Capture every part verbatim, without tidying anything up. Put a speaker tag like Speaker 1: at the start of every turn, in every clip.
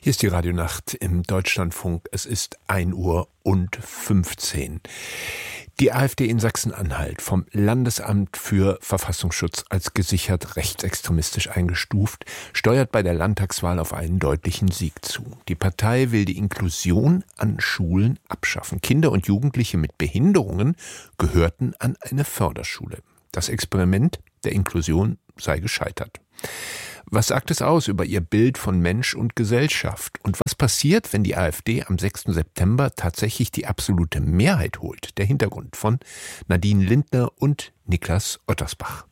Speaker 1: Hier ist die Radionacht im Deutschlandfunk. Es ist ein Uhr und fünfzehn. Die AfD in Sachsen-Anhalt, vom Landesamt für Verfassungsschutz als gesichert rechtsextremistisch eingestuft, steuert bei der Landtagswahl auf einen deutlichen Sieg zu. Die Partei will die Inklusion an Schulen abschaffen. Kinder und Jugendliche mit Behinderungen gehörten an eine Förderschule. Das Experiment der Inklusion sei gescheitert. Was sagt es aus über ihr Bild von Mensch und Gesellschaft? Und was passiert, wenn die AfD am sechsten September tatsächlich die absolute Mehrheit holt? Der Hintergrund von Nadine Lindner und Niklas Ottersbach.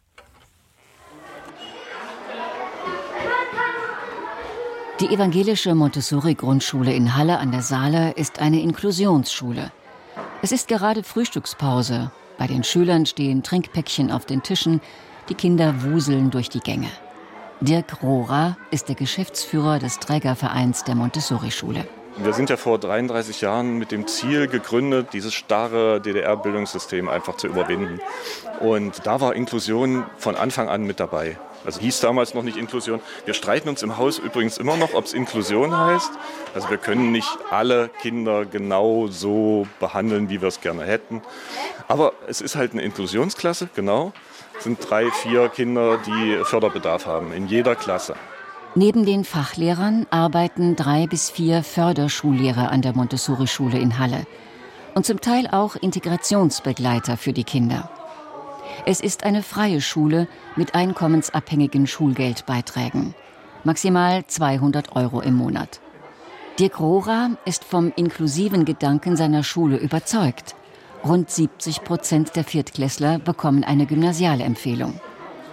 Speaker 2: Die evangelische Montessori-Grundschule in Halle an der Saale ist eine Inklusionsschule. Es ist gerade Frühstückspause. Bei den Schülern stehen Trinkpäckchen auf den Tischen. Die Kinder wuseln durch die Gänge. Dirk Rohrer ist der Geschäftsführer des Trägervereins der Montessori-Schule.
Speaker 3: Wir sind ja vor dreiunddreißig Jahren mit dem Ziel gegründet, dieses starre D D R-Bildungssystem einfach zu überwinden. Und da war Inklusion von Anfang an mit dabei. Also hieß damals noch nicht Inklusion. Wir streiten uns im Haus übrigens immer noch, ob es Inklusion heißt. Also wir können nicht alle Kinder genau so behandeln, wie wir es gerne hätten. Aber es ist halt eine Inklusionsklasse, genau. Es sind drei, vier Kinder, die Förderbedarf haben, in jeder Klasse.
Speaker 2: Neben den Fachlehrern arbeiten drei bis vier Förderschullehrer an der Montessori-Schule in Halle. Und zum Teil auch Integrationsbegleiter für die Kinder. Es ist eine freie Schule mit einkommensabhängigen Schulgeldbeiträgen. Maximal zweihundert Euro im Monat. Dirk Rohrer ist vom inklusiven Gedanken seiner Schule überzeugt. Rund siebzig Prozent der Viertklässler bekommen eine gymnasiale Empfehlung.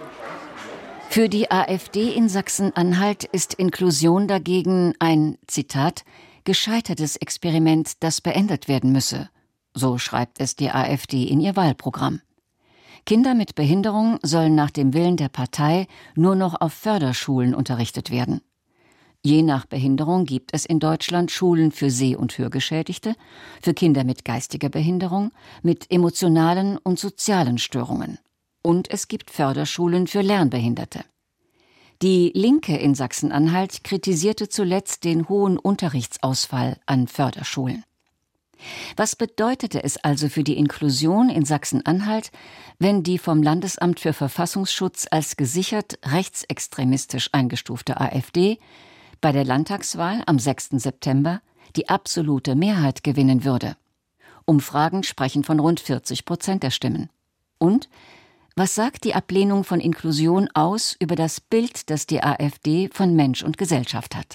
Speaker 2: Für die AfD in Sachsen-Anhalt ist Inklusion dagegen ein, Zitat, gescheitertes Experiment, das beendet werden müsse. So schreibt es die AfD in ihr Wahlprogramm. Kinder mit Behinderung sollen nach dem Willen der Partei nur noch auf Förderschulen unterrichtet werden. Je nach Behinderung gibt es in Deutschland Schulen für Seh- und Hörgeschädigte, für Kinder mit geistiger Behinderung, mit emotionalen und sozialen Störungen. Und es gibt Förderschulen für Lernbehinderte. Die Linke in Sachsen-Anhalt kritisierte zuletzt den hohen Unterrichtsausfall an Förderschulen. Was bedeutete es also für die Inklusion in Sachsen-Anhalt, wenn die vom Landesamt für Verfassungsschutz als gesichert rechtsextremistisch eingestufte AfD bei der Landtagswahl am sechsten September die absolute Mehrheit gewinnen würde? Umfragen sprechen von rund vierzig Prozent der Stimmen. Und was sagt die Ablehnung von Inklusion aus über das Bild, das die AfD von Mensch und Gesellschaft hat?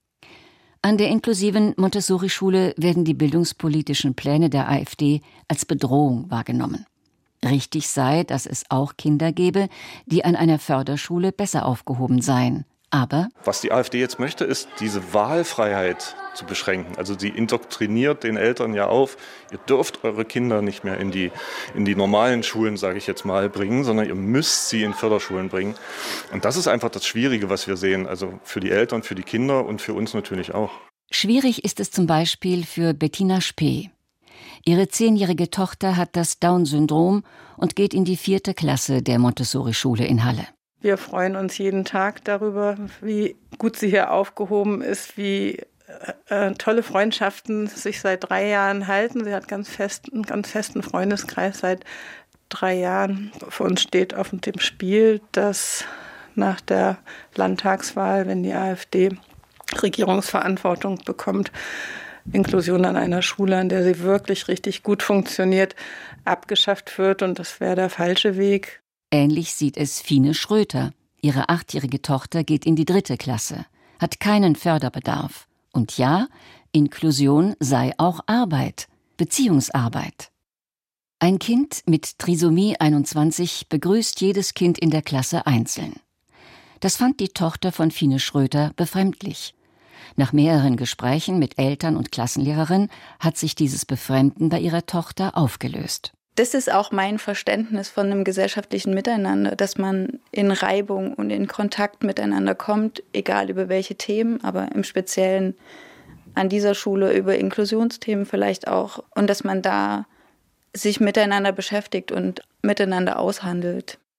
Speaker 2: An der inklusiven Montessori-Schule werden die bildungspolitischen Pläne der AfD als Bedrohung wahrgenommen. Richtig sei, dass es auch Kinder gebe, die an einer Förderschule besser aufgehoben seien. Aber
Speaker 3: was die AfD jetzt möchte, ist diese Wahlfreiheit zu beschränken. Also sie indoktriniert den Eltern ja auf, ihr dürft eure Kinder nicht mehr in die, in die normalen Schulen, sage ich jetzt mal, bringen, sondern ihr müsst sie in Förderschulen bringen. Und das ist einfach das Schwierige, was wir sehen. Also für die Eltern, für die Kinder und für uns natürlich auch.
Speaker 2: Schwierig ist es zum Beispiel für Bettina Spee. Ihre zehnjährige Tochter hat das Down-Syndrom und geht in die vierte Klasse der Montessori-Schule in Halle.
Speaker 4: Wir freuen uns jeden Tag darüber, wie gut sie hier aufgehoben ist, wie äh, tolle Freundschaften sich seit drei Jahren halten. Sie hat ganz fest, einen ganz festen Freundeskreis seit drei Jahren. Für uns steht auf dem Spiel, dass nach der Landtagswahl, wenn die AfD Regierungsverantwortung bekommt, Inklusion an einer Schule, an der sie wirklich richtig gut funktioniert, abgeschafft wird. Und das wäre der falsche Weg.
Speaker 2: Ähnlich sieht es Fine Schröter. Ihre achtjährige Tochter geht in die dritte Klasse, hat keinen Förderbedarf. Und ja, Inklusion sei auch Arbeit, Beziehungsarbeit. Ein Kind mit Trisomie einundzwanzig begrüßt jedes Kind in der Klasse einzeln. Das fand die Tochter von Fine Schröter befremdlich. Nach mehreren Gesprächen mit Eltern und Klassenlehrerin hat sich dieses Befremden bei ihrer Tochter aufgelöst.
Speaker 5: Das ist auch mein Verständnis von einem gesellschaftlichen Miteinander, dass man in Reibung und in Kontakt miteinander kommt, egal über welche Themen, aber im Speziellen an dieser Schule über Inklusionsthemen vielleicht auch. Und dass man da sich miteinander beschäftigt und miteinander aushandelt.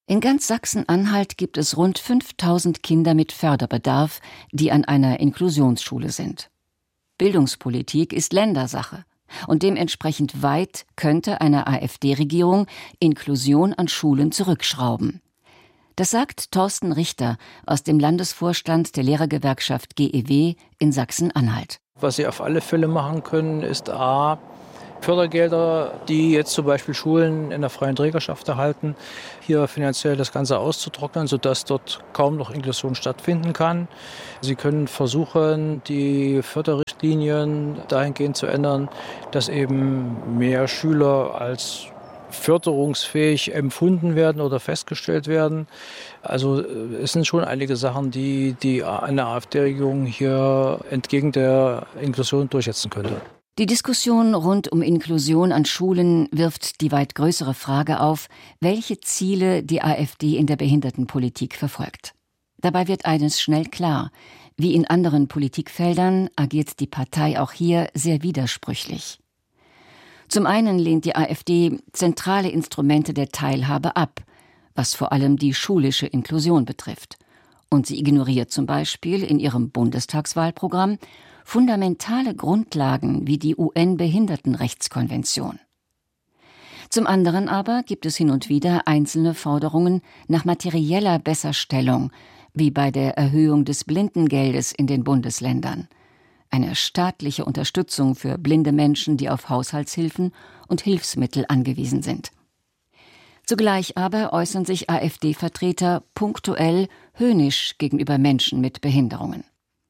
Speaker 2: In ganz Sachsen-Anhalt gibt es rund fünftausend Kinder mit Förderbedarf, die an einer Inklusionsschule sind. Bildungspolitik ist Ländersache und dementsprechend weit könnte eine AfD-Regierung Inklusion an Schulen zurückschrauben. Das sagt Thorsten Richter aus dem Landesvorstand der Lehrergewerkschaft G E W in Sachsen-Anhalt.
Speaker 6: Was sie auf alle Fälle machen können, ist a. Fördergelder, die jetzt zum Beispiel Schulen in der freien Trägerschaft erhalten, hier finanziell das Ganze auszutrocknen, sodass dort kaum noch Inklusion stattfinden kann. Sie können versuchen, die Förderrichtlinien dahingehend zu ändern, dass eben mehr Schüler als förderungsfähig empfunden werden oder festgestellt werden. Also es sind schon einige Sachen, die, die eine AfD-Regierung hier entgegen der Inklusion durchsetzen könnte.
Speaker 2: Die Diskussion rund um Inklusion an Schulen wirft die weit größere Frage auf, welche Ziele die AfD in der Behindertenpolitik verfolgt. Dabei wird eines schnell klar: Wie in anderen Politikfeldern agiert die Partei auch hier sehr widersprüchlich. Zum einen lehnt die AfD zentrale Instrumente der Teilhabe ab, was vor allem die schulische Inklusion betrifft. Und sie ignoriert zum Beispiel in ihrem Bundestagswahlprogramm fundamentale Grundlagen wie die U N-Behindertenrechtskonvention. Zum anderen aber gibt es hin und wieder einzelne Forderungen nach materieller Besserstellung, wie bei der Erhöhung des Blindengeldes in den Bundesländern, eine staatliche Unterstützung für blinde Menschen, die auf Haushaltshilfen und Hilfsmittel angewiesen sind. Zugleich aber äußern sich AfD-Vertreter punktuell höhnisch gegenüber Menschen mit Behinderungen.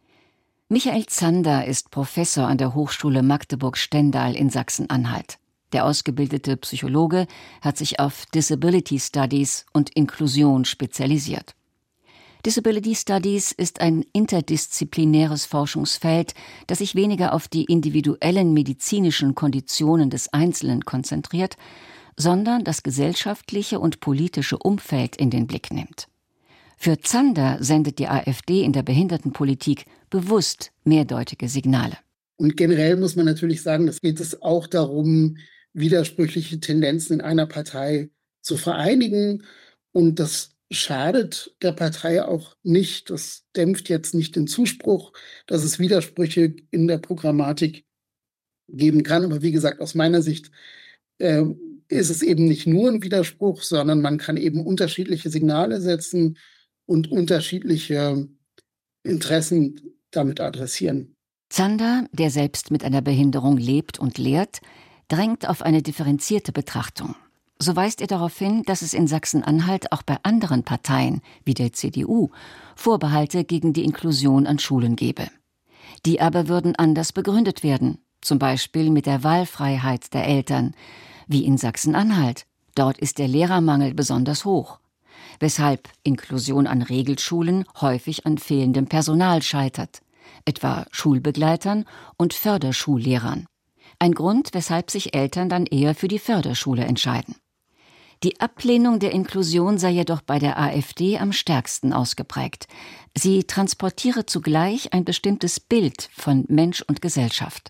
Speaker 2: Michael Zander ist Professor an der Hochschule Magdeburg-Stendal in Sachsen-Anhalt. Der ausgebildete Psychologe hat sich auf Disability Studies und Inklusion spezialisiert. Disability Studies ist ein interdisziplinäres Forschungsfeld, das sich weniger auf die individuellen medizinischen Konditionen des Einzelnen konzentriert, sondern das gesellschaftliche und politische Umfeld in den Blick nimmt. Für Zander sendet die AfD in der Behindertenpolitik bewusst mehrdeutige Signale.
Speaker 7: Und generell muss man natürlich sagen, es geht es auch darum, widersprüchliche Tendenzen in einer Partei zu vereinigen. Und das schadet der Partei auch nicht. Das dämpft jetzt nicht den Zuspruch, dass es Widersprüche in der Programmatik geben kann. Aber wie gesagt, aus meiner Sicht äh, ist es eben nicht nur ein Widerspruch, sondern man kann eben unterschiedliche Signale setzen und unterschiedliche Interessen damit adressieren.
Speaker 2: Zander, der selbst mit einer Behinderung lebt und lehrt, drängt auf eine differenzierte Betrachtung. So weist er darauf hin, dass es in Sachsen-Anhalt auch bei anderen Parteien, wie der C D U, Vorbehalte gegen die Inklusion an Schulen gebe. Die aber würden anders begründet werden, zum Beispiel mit der Wahlfreiheit der Eltern, wie in Sachsen-Anhalt. Dort ist der Lehrermangel besonders hoch, weshalb Inklusion an Regelschulen häufig an fehlendem Personal scheitert, etwa Schulbegleitern und Förderschullehrern. Ein Grund, weshalb sich Eltern dann eher für die Förderschule entscheiden. Die Ablehnung der Inklusion sei jedoch bei der AfD am stärksten ausgeprägt. Sie transportiere zugleich ein bestimmtes Bild von Mensch und Gesellschaft.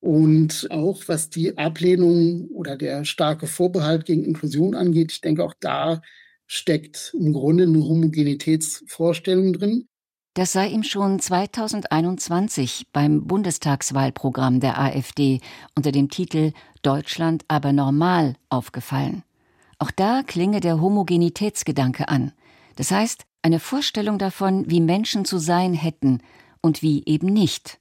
Speaker 7: Und auch was die Ablehnung oder der starke Vorbehalt gegen Inklusion angeht, ich denke, auch da steckt im Grunde eine Homogenitätsvorstellung drin.
Speaker 2: Das sei ihm schon zweitausendeinundzwanzig beim Bundestagswahlprogramm der AfD unter dem Titel »Deutschland aber normal« aufgefallen. Auch da klinge der Homogenitätsgedanke an. Das heißt, eine Vorstellung davon, wie Menschen zu sein hätten und wie eben nicht.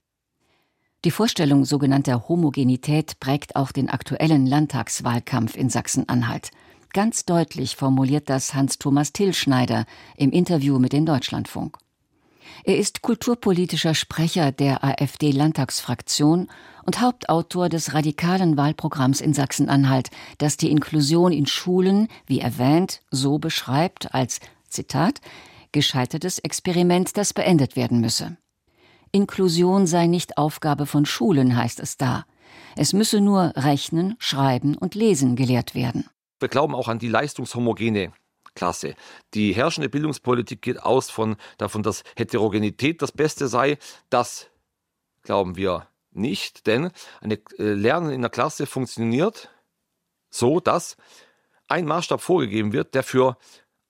Speaker 2: Die Vorstellung sogenannter Homogenität prägt auch den aktuellen Landtagswahlkampf in Sachsen-Anhalt. Ganz deutlich formuliert das Hans-Thomas Tillschneider im Interview mit dem Deutschlandfunk. Er ist kulturpolitischer Sprecher der AfD-Landtagsfraktion und Hauptautor des radikalen Wahlprogramms in Sachsen-Anhalt, das die Inklusion in Schulen, wie erwähnt, so beschreibt als, Zitat, gescheitertes Experiment, das beendet werden müsse. Inklusion sei nicht Aufgabe von Schulen, heißt es da. Es müsse nur Rechnen, Schreiben und Lesen gelehrt werden.
Speaker 8: Wir glauben auch an die leistungshomogene Klasse. Die herrschende Bildungspolitik geht aus von, davon, dass Heterogenität das Beste sei. Das glauben wir nicht, denn ein Lernen in der Klasse funktioniert so, dass ein Maßstab vorgegeben wird, der für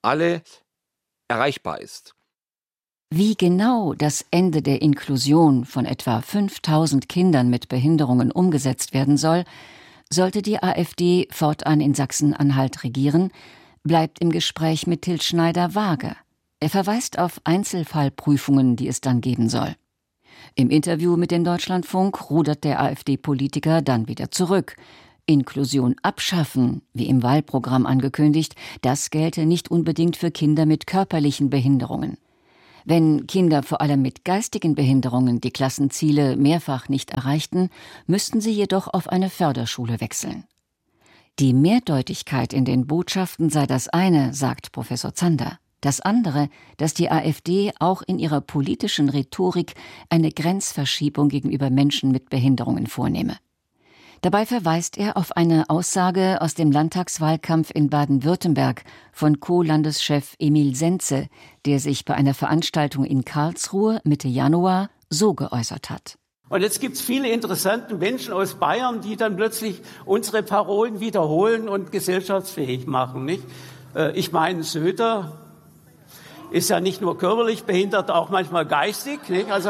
Speaker 8: alle erreichbar ist.
Speaker 2: Wie genau das Ende der Inklusion von etwa fünftausend Kindern mit Behinderungen umgesetzt werden soll, sollte die AfD fortan in Sachsen-Anhalt regieren, bleibt im Gespräch mit Til Schneider vage. Er verweist auf Einzelfallprüfungen, die es dann geben soll. Im Interview mit dem Deutschlandfunk rudert der AfD-Politiker dann wieder zurück. Inklusion abschaffen, wie im Wahlprogramm angekündigt, das gelte nicht unbedingt für Kinder mit körperlichen Behinderungen. Wenn Kinder vor allem mit geistigen Behinderungen die Klassenziele mehrfach nicht erreichten, müssten sie jedoch auf eine Förderschule wechseln. Die Mehrdeutigkeit in den Botschaften sei das eine, sagt Professor Zander. Das andere, dass die AfD auch in ihrer politischen Rhetorik eine Grenzverschiebung gegenüber Menschen mit Behinderungen vornehme. Dabei verweist er auf eine Aussage aus dem Landtagswahlkampf in Baden-Württemberg von Co-Landeschef Emil Senze, der sich bei einer Veranstaltung in Karlsruhe Mitte Januar so geäußert hat.
Speaker 9: Und jetzt gibt es viele interessante Menschen aus Bayern, die dann plötzlich unsere Parolen wiederholen und gesellschaftsfähig machen, nicht? Ich meine, Söder ist ja nicht nur körperlich behindert, auch manchmal geistig, nicht? Also,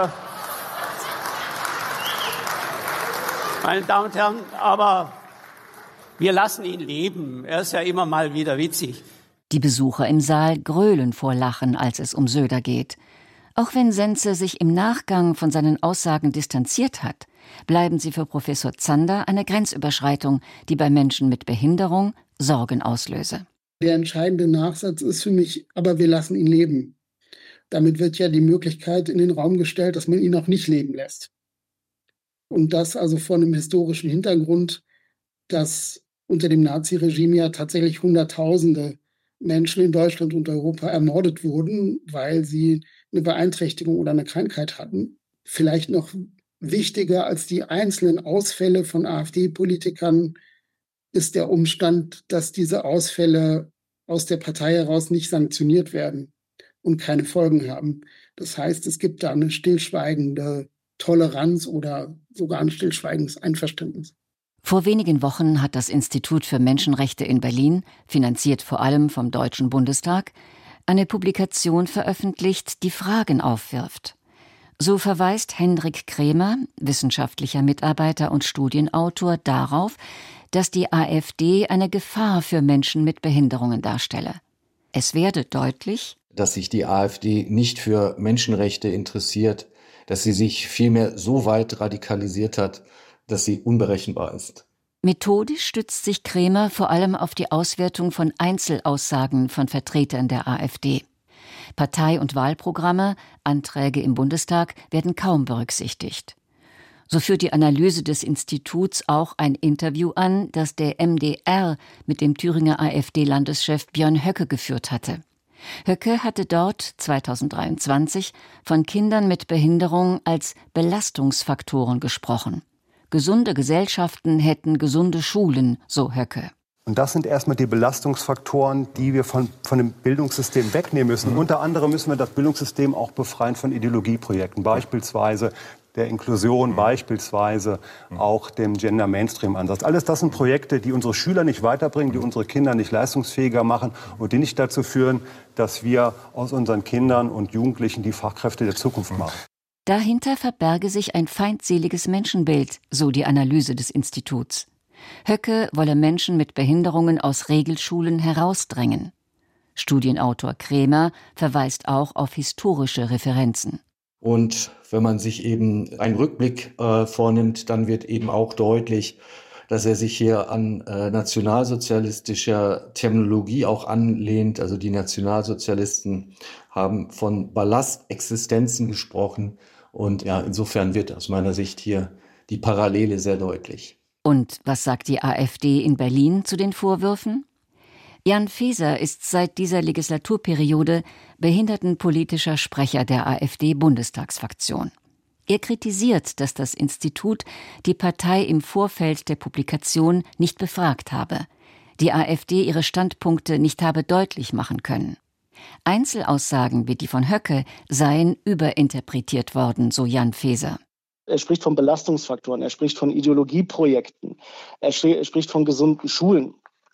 Speaker 9: meine Damen und Herren, aber wir lassen ihn leben. Er ist ja immer mal wieder witzig.
Speaker 2: Die Besucher im Saal gröhlen vor Lachen, als es um Söder geht. Auch wenn Senze sich im Nachgang von seinen Aussagen distanziert hat, bleiben sie für Professor Zander eine Grenzüberschreitung, die bei Menschen mit Behinderung Sorgen auslöse.
Speaker 7: Der entscheidende Nachsatz ist für mich, aber wir lassen ihn leben. Damit wird ja die Möglichkeit in den Raum gestellt, dass man ihn auch nicht leben lässt. Und das also vor einem historischen Hintergrund, dass unter dem Naziregime ja tatsächlich Hunderttausende Menschen in Deutschland und Europa ermordet wurden, weil sie eine Beeinträchtigung oder eine Krankheit hatten. Vielleicht noch wichtiger als die einzelnen Ausfälle von AfD-Politikern ist der Umstand, dass diese Ausfälle aus der Partei heraus nicht sanktioniert werden und keine Folgen haben. Das heißt, es gibt da eine stillschweigende Toleranz oder sogar ein stillschweigendes Einverständnis.
Speaker 2: Vor wenigen Wochen hat das Institut für Menschenrechte in Berlin, finanziert vor allem vom Deutschen Bundestag, eine Publikation veröffentlicht, die Fragen aufwirft. So verweist Hendrik Krämer, wissenschaftlicher Mitarbeiter und Studienautor, darauf, dass die AfD eine Gefahr für Menschen mit Behinderungen darstelle. Es werde deutlich,
Speaker 10: dass sich die AfD nicht für Menschenrechte interessiert, dass sie sich vielmehr so weit radikalisiert hat, dass sie unberechenbar ist.
Speaker 2: Methodisch stützt sich Krämer vor allem auf die Auswertung von Einzelaussagen von Vertretern der AfD. Partei- und Wahlprogramme, Anträge im Bundestag werden kaum berücksichtigt. So führt die Analyse des Instituts auch ein Interview an, das der M D R mit dem Thüringer AfD-Landeschef Björn Höcke geführt hatte. Höcke hatte dort zweitausenddreiundzwanzig von Kindern mit Behinderung als Belastungsfaktoren gesprochen. Gesunde Gesellschaften hätten gesunde Schulen, so Höcke.
Speaker 11: Und das sind erstmal die Belastungsfaktoren, die wir von, von dem Bildungssystem wegnehmen müssen. Mhm. Unter anderem müssen wir das Bildungssystem auch befreien von Ideologieprojekten, beispielsweise der Inklusion, mhm. beispielsweise mhm. auch dem Gender-Mainstream-Ansatz. Alles das sind Projekte, die unsere Schüler nicht weiterbringen, die unsere Kinder nicht leistungsfähiger machen und die nicht dazu führen, dass wir aus unseren Kindern und Jugendlichen die Fachkräfte der Zukunft machen.
Speaker 2: Dahinter verberge sich ein feindseliges Menschenbild, so die Analyse des Instituts. Höcke wolle Menschen mit Behinderungen aus Regelschulen herausdrängen. Studienautor Krämer verweist auch auf historische Referenzen.
Speaker 10: Und wenn man sich eben einen Rückblick äh, vornimmt, dann wird eben auch deutlich, dass er sich hier an äh, nationalsozialistischer Terminologie auch anlehnt. Also die Nationalsozialisten haben von Ballastexistenzen gesprochen. Und ja, insofern wird aus meiner Sicht hier die Parallele sehr deutlich.
Speaker 2: Und was sagt die AfD in Berlin zu den Vorwürfen? Jan Faeser ist seit dieser Legislaturperiode behindertenpolitischer Sprecher der AfD-Bundestagsfraktion. Er kritisiert, dass das Institut die Partei im Vorfeld der Publikation nicht befragt habe, die AfD ihre Standpunkte nicht habe deutlich machen können. Einzelaussagen wie die von Höcke seien überinterpretiert worden, so Jan Faeser.
Speaker 12: Er spricht von Belastungsfaktoren, er spricht von Ideologieprojekten, er spricht von gesunden Schulen.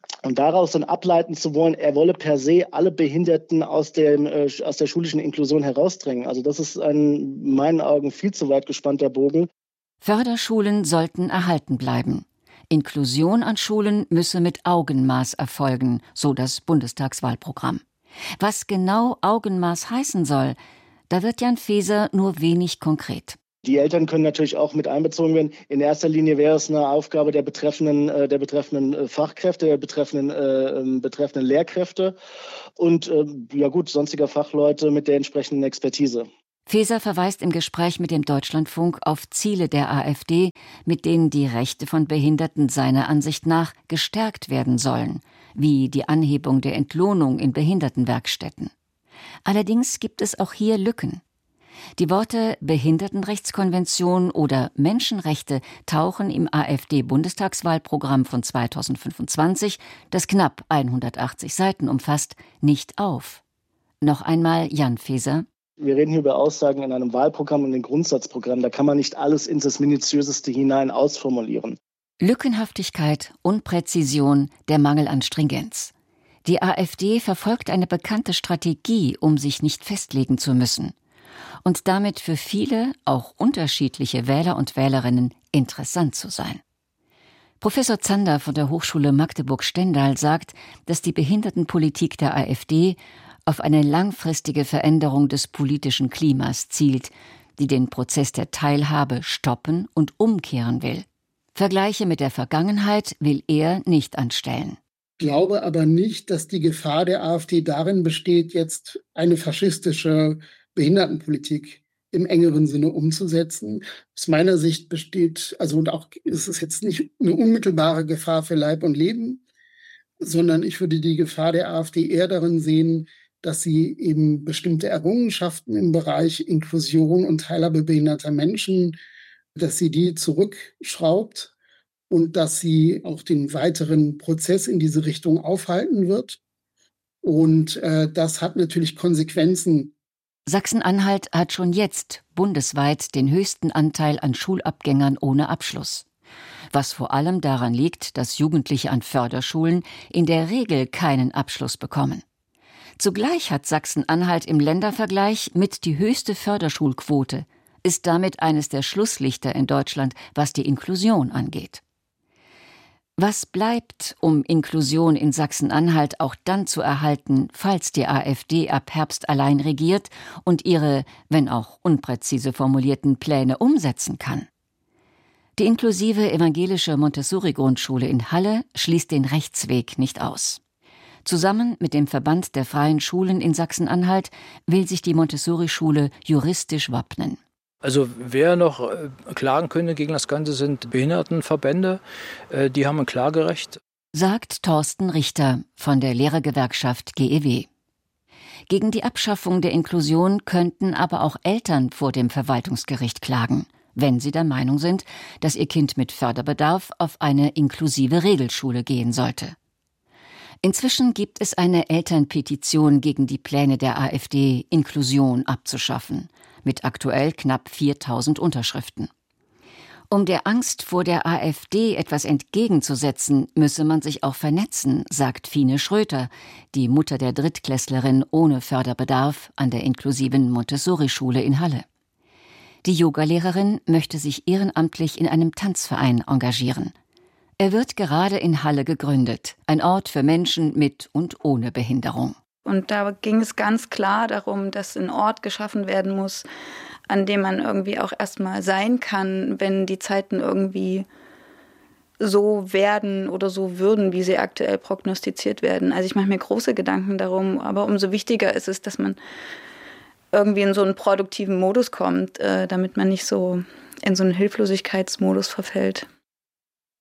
Speaker 12: Und daraus dann ableiten zu wollen, er wolle per se alle Behinderten aus, dem, äh, aus der schulischen Inklusion herausdrängen. Also das ist ein, in meinen Augen viel zu weit gespannter Bogen.
Speaker 2: Förderschulen sollten erhalten bleiben. Inklusion an Schulen müsse mit Augenmaß erfolgen, so das Bundestagswahlprogramm. Was genau Augenmaß heißen soll, da wird Jan Faeser nur wenig konkret.
Speaker 12: Die Eltern können natürlich auch mit einbezogen werden. In erster Linie wäre es eine Aufgabe der betreffenden, äh, der betreffenden Fachkräfte, der betreffenden, äh, betreffenden Lehrkräfte und äh, ja gut, sonstiger Fachleute mit der entsprechenden Expertise.
Speaker 2: Faeser verweist im Gespräch mit dem Deutschlandfunk auf Ziele der AfD, mit denen die Rechte von Behinderten seiner Ansicht nach gestärkt werden sollen, wie die Anhebung der Entlohnung in Behindertenwerkstätten. Allerdings gibt es auch hier Lücken. Die Worte Behindertenrechtskonvention oder Menschenrechte tauchen im AfD-Bundestagswahlprogramm von zweitausendfünfundzwanzig, das knapp hundertachtzig Seiten umfasst, nicht auf. Noch einmal Jan Faeser.
Speaker 12: Wir reden hier über Aussagen in einem Wahlprogramm und einem Grundsatzprogramm. Da kann man nicht alles ins das Minutiöseste hinein ausformulieren.
Speaker 2: Lückenhaftigkeit, Unpräzision, der Mangel an Stringenz. Die AfD verfolgt eine bekannte Strategie, um sich nicht festlegen zu müssen. Und damit für viele, auch unterschiedliche Wähler und Wählerinnen interessant zu sein. Professor Zander von der Hochschule Magdeburg-Stendal sagt, dass die Behindertenpolitik der AfD auf eine langfristige Veränderung des politischen Klimas zielt, die den Prozess der Teilhabe stoppen und umkehren will. Vergleiche mit der Vergangenheit will er nicht anstellen.
Speaker 7: Ich glaube aber nicht, dass die Gefahr der AfD darin besteht, jetzt eine faschistische Behindertenpolitik im engeren Sinne umzusetzen. Aus meiner Sicht besteht, also und auch ist es jetzt nicht eine unmittelbare Gefahr für Leib und Leben, sondern ich würde die Gefahr der AfD eher darin sehen, dass sie eben bestimmte Errungenschaften im Bereich Inklusion und Teilhabe behinderter Menschen, dass sie die zurückschraubt und dass sie auch den weiteren Prozess in diese Richtung aufhalten wird. Und äh, das hat natürlich Konsequenzen.
Speaker 2: Sachsen-Anhalt hat schon jetzt bundesweit den höchsten Anteil an Schulabgängern ohne Abschluss. Was vor allem daran liegt, dass Jugendliche an Förderschulen in der Regel keinen Abschluss bekommen. Zugleich hat Sachsen-Anhalt im Ländervergleich mit die höchste Förderschulquote, ist damit eines der Schlusslichter in Deutschland, was die Inklusion angeht. Was bleibt, um Inklusion in Sachsen-Anhalt auch dann zu erhalten, falls die AfD ab Herbst allein regiert und ihre, wenn auch unpräzise formulierten Pläne umsetzen kann? Die inklusive evangelische Montessori-Grundschule in Halle schließt den Rechtsweg nicht aus. Zusammen mit dem Verband der freien Schulen in Sachsen-Anhalt will sich die Montessori-Schule juristisch wappnen.
Speaker 6: Also wer noch klagen könnte gegen das Ganze, sind Behindertenverbände. Die haben ein Klagerecht.
Speaker 2: Sagt Thorsten Richter von der Lehrergewerkschaft G E W. Gegen die Abschaffung der Inklusion könnten aber auch Eltern vor dem Verwaltungsgericht klagen, wenn sie der Meinung sind, dass ihr Kind mit Förderbedarf auf eine inklusive Regelschule gehen sollte. Inzwischen gibt es eine Elternpetition gegen die Pläne der AfD, Inklusion abzuschaffen, mit aktuell knapp viertausend Unterschriften. Um der Angst vor der AfD etwas entgegenzusetzen, müsse man sich auch vernetzen, sagt Fine Schröter, die Mutter der Drittklässlerin ohne Förderbedarf an der inklusiven Montessori-Schule in Halle. Die Yogalehrerin möchte sich ehrenamtlich in einem Tanzverein engagieren. Er wird gerade in Halle gegründet, ein Ort für Menschen mit und ohne Behinderung.
Speaker 5: Und da ging es ganz klar darum, dass ein Ort geschaffen werden muss, an dem man irgendwie auch erstmal sein kann, wenn die Zeiten irgendwie so werden oder so würden, wie sie aktuell prognostiziert werden. Also ich mache mir große Gedanken darum, aber umso wichtiger ist es, dass man irgendwie in so einen produktiven Modus kommt, äh, damit man nicht so in so einen Hilflosigkeitsmodus verfällt.